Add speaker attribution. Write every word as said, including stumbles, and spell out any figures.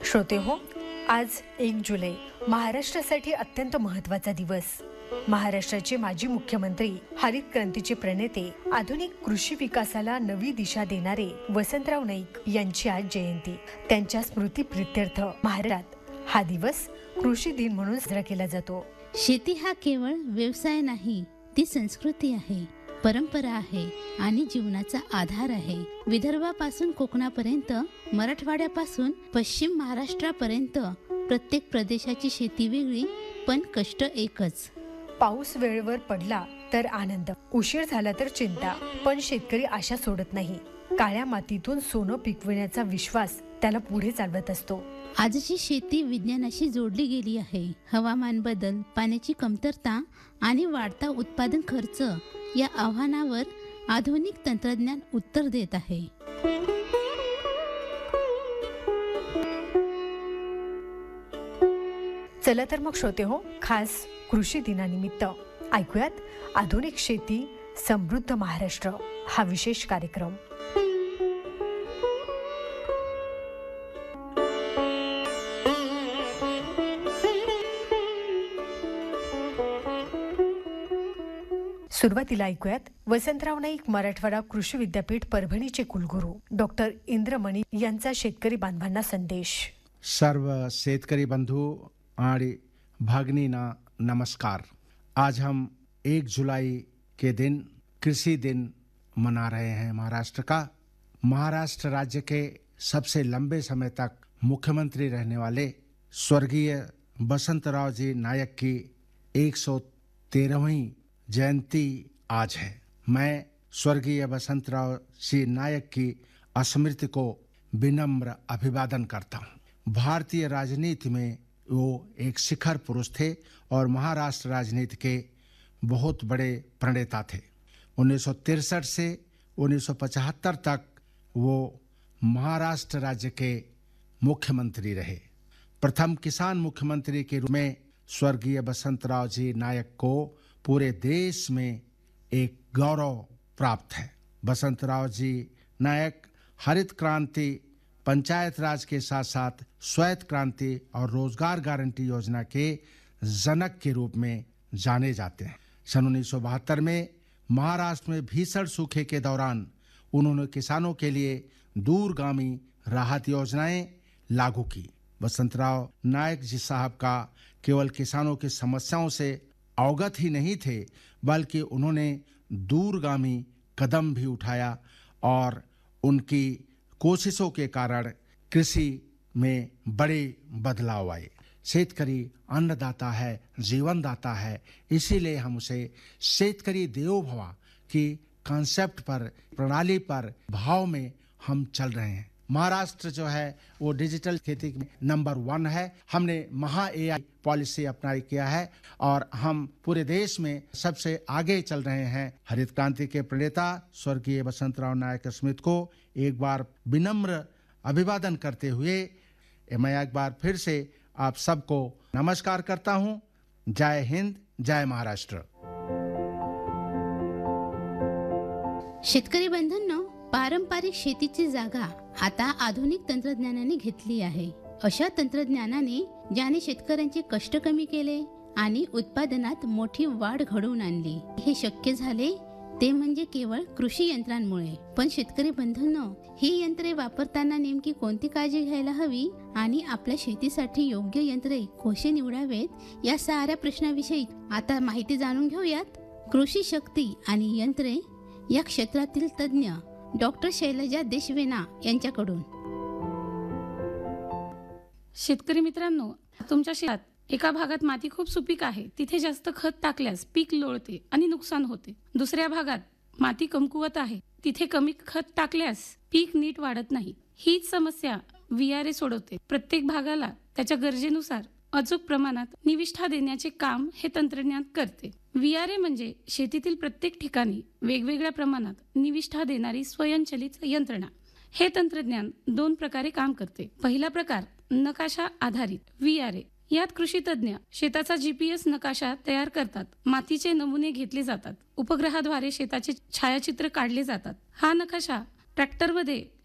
Speaker 1: श्रोते हो, आज एक जुलै महाराष्ट्रासाठी अत्यंत महत्त्वाचा दिवस. महाराष्ट्राचे माजी मुख्यमंत्री, हरित क्रांतीचे प्रणेते, आधुनिक कृषी विकासाला नवी दिशा देणारे वसंतराव नाईक यांची आज जयंती. त्यांच्या स्मृती प्रित्यर्थ महाराष्ट्रात हा दिवस कृषी दिन म्हणून साजरा केला जातो.
Speaker 2: शेती हा केवळ व्यवसाय नाही, ती संस्कृती आहे, परंपरा आहे आणि जीवनाचा आधार आहे. विदर्भापासून कोकणापर्यंत, मराठवाड्यापासून पश्चिम महाराष्ट्रापर्यंत प्रत्येक प्रदेशाची शेती वेगळी, पण कष्ट एकच.
Speaker 1: पाऊस वेळेवर पडला तर आनंद, उशीर झाला तर चिंता, पण शेतकरी आशा सोडत नाही. काळ्या मातीतून सोनं पिकविण्याचा विश्वास त्याला पुढे चालवत असतो.
Speaker 2: आजची शेती विज्ञानाशी जोडली गेली आहे. हवामान बदल, पाण्याची कमतरता आणि वाढता उत्पादन खर्च या आव्हानावर आधुनिक तंत्रज्ञान उत्तर देत आहे.
Speaker 1: चला तर मग श्रोते हो, खास कृषी दिनानिमित्त ऐकूयात आधुनिक शेती समृद्ध महाराष्ट्र हा विशेष कार्यक्रम. सुरुवातीला ऐकूयात वसंतराव नाईक मराठवाडा कृषी विद्यापीठ परभणीचे कुलगुरू डॉक्टर इंद्रमणी यांचा शेतकरी बांधवांना संदेश.
Speaker 3: सर्व शेतकरी बंधु और भगिनीना नमस्कार. आज हम एक जुलाई के दिन कृषि दिन मना रहे हैं महाराष्ट्र का. महाराष्ट्र राज्य के सबसे लंबे समय तक मुख्यमंत्री रहने वाले स्वर्गीय वसंतराव जी नायक की एक सौ तेरहवीं जयंती आज है. मैं स्वर्गीय वसंतराव जी नायक की स्मृति को विनम्र अभिवादन करता हूँ. भारतीय राजनीति में वो एक शिखर पुरुष थे और महाराष्ट्र राजनीति के बहुत बड़े प्रणेता थे. उन्नीस सौ तिरसठ से उन्नीस सौ पचहत्तर तक वो महाराष्ट्र राज्य के मुख्यमंत्री रहे. प्रथम किसान मुख्यमंत्री के रूप में स्वर्गीय वसंतराव जी नायक को पूरे देश में एक गौरव प्राप्त है. वसंतराव जी नायक हरित क्रांति, पंचायत राज के साथ साथ श्वेत क्रांति और रोजगार गारंटी योजना के जनक के रूप में जाने जाते हैं. सन उन्नीस सौ बहत्तर में महाराष्ट्र में भीषण सूखे के दौरान उन्होंने किसानों के लिए दूरगामी राहत योजनाएं लागू की. वसंतराव नायक जी साहब का केवल किसानों की समस्याओं से अवगत ही नहीं थे, बल्कि उन्होंने दूरगामी कदम भी उठाया और उनकी कोशिशों के कारण कृषि में बड़े बदलाव आए. शेतकरी अन्नदाता है, जीवनदाता है, इसीलिए हम उसे शेतकरी देवो भव की कॉन्सेप्ट पर, प्रणाली पर, भाव में हम चल रहे हैं. महाराष्ट्र जो है वो डिजिटल खेती में नंबर वन है. हमने महा एआई पॉलिसी अप्लाई किया है और हम पूरे देश में सबसे आगे चल रहे हैं. हरित क्रांति के प्रणेता स्वर्गीय वसंतराव नायक स्मृति को एक बार विनम्र अभिवादन करते हुए मैं एक बार फिर से आप सबको नमस्कार करता हूं. जय हिंद, जय महाराष्ट्र.
Speaker 2: शेतकरी बंधूंनो, पारंपरिक शेतीची जागा आता आधुनिक तंत्रज्ञानाने घेतली आहे. अशा तंत्रज्ञानाने ज्याने शेतकऱ्यांचे कष्ट कमी केले आणि उत्पादनात मोठी वाढ घडवून आणली. हे शक्य झाले ते म्हणजे केवळ कृषी यंत्रांमुळे. पण शेतकरी बंधूंनो, ही यंत्रे वापरताना नेमकी कोणती काळजी घ्यायला हवी आणि आपल्या शेतीसाठी योग्य यंत्रे कशी निवडावेत या साऱ्या प्रश्नाविषयी आता माहिती जाणून घेऊयात. कृषी शक्ती आणि यंत्रे या क्षेत्रातील तज्ञ डॉक्टर शैलजा देशवेना यांच्याकडून.
Speaker 4: शेतकरी मित्रांनो, तुमच्या शेतात एका भागात माती खूप सुपीक आहे, तिथे जास्त खत टाकल्यास पीक लोळते आणि नुकसान होते. दुसऱ्या भागात माती कमकुवत आहे, तिथे कमी खत टाकल्यास पीक नीट वाढत नाही. हीच समस्या व्हीआरए सोडवते. प्रत्येक भागाला त्याच्या गरजेनुसार अचूक प्रमाणात निविष्ठा देण्याचे काम हे तंत्रज्ञान करते. व्हीआरए म्हणजे शेतीतील प्रत्येक ठिकाणी वेगवेगळ्या प्रमाणात निविष्ठा देणारी स्वयंचलित यंत्रणा. हे तंत्रज्ञान दोन प्रकारे काम करते. पहिला प्रकार नकाशा आधारित व्हीआरए. यात कृषी तज्ञ शेताचा जीपीएस नकाशा तयार करतात. मातीचे नमुने घेतले जातात. उपग्रहाद्वारे शेताचे छायाचित्र काढले जातात. हा नकाशा ट्रॅक्टरमध्ये